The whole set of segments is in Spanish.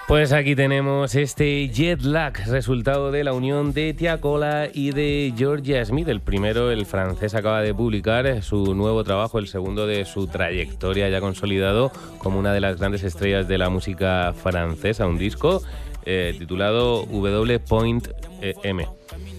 Pues aquí tenemos este Jet Lag, resultado de la unión de Tiakola y de Jorja Smith. El primero, el francés, acaba de publicar su nuevo trabajo, el segundo de su trayectoria ya consolidado como una de las grandes estrellas de la música francesa, un disco titulado W.M.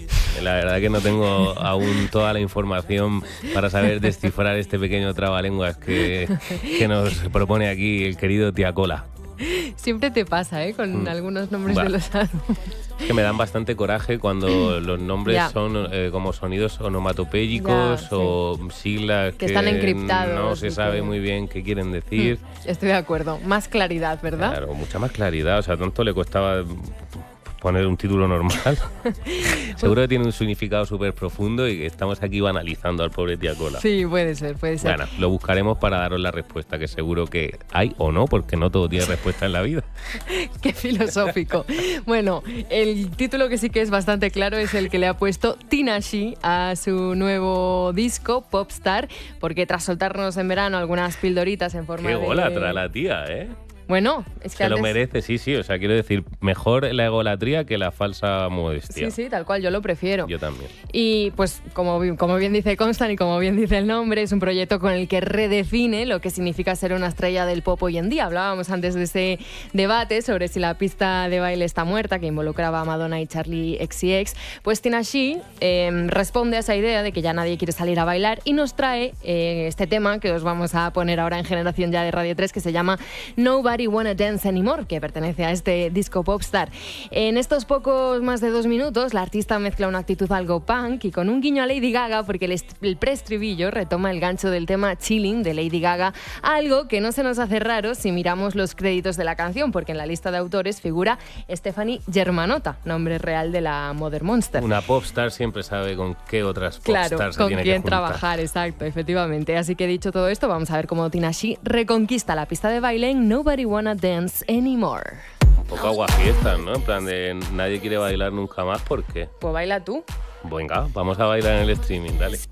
La verdad que no tengo aún toda la información para saber descifrar este pequeño trabalenguas que nos propone aquí el querido Tiakola. Siempre te pasa, con algunos nombres de los álbumes. Que me dan bastante coraje cuando los nombres son como sonidos onomatopéyicos o siglas que están encriptados. No se sabe muy bien qué quieren decir. Estoy de acuerdo. Más claridad, ¿verdad? Claro, mucha más claridad. O sea, tanto le costaba poner un título normal. Seguro que tiene un significado súper profundo y que estamos aquí banalizando al pobre Tiakola. Sí, puede ser. Bueno, lo buscaremos para daros la respuesta, que seguro que hay o no, porque no todo tiene respuesta en la vida. Qué filosófico. Bueno, el título que sí que es bastante claro es el que le ha puesto Tinashe a su nuevo disco, Popstar, porque tras soltarnos en verano algunas pildoritas en forma de... Qué ególatra la tía, ¿eh? Bueno, es que se antes... lo merece, sí. O sea, quiero decir, mejor la egolatría que la falsa modestia. Sí, tal cual, yo lo prefiero. Yo también. Y pues, como bien dice Constant y como bien dice el nombre, es un proyecto con el que redefine lo que significa ser una estrella del pop hoy en día. Hablábamos antes de ese debate sobre si la pista de baile está muerta, que involucraba a Madonna y Charli XCX. Pues Tinashe responde a esa idea de que ya nadie quiere salir a bailar y nos trae este tema que os vamos a poner ahora en Generación Ya de Radio 3, que se llama Nobody Wanna Dance Anymore, que pertenece a este disco Popstar. En estos pocos más de 2 minutos, la artista mezcla una actitud algo punk y con un guiño a Lady Gaga, porque el preestribillo retoma el gancho del tema Chilling de Lady Gaga, algo que no se nos hace raro si miramos los créditos de la canción, porque en la lista de autores figura Stephanie Germanotta, nombre real de la Mother Monster. Una popstar siempre sabe con qué otras popstars se tiene que juntar. Con quién trabajar, exacto, efectivamente. Así que dicho todo esto, vamos a ver cómo Tinashe reconquista la pista de baile en Nobody Wanna Dance Anymore. Un poco aguafiestas, ¿no? En plan de nadie quiere bailar nunca más, ¿por qué? Pues baila tú. Venga, vamos a bailar en el streaming, dale.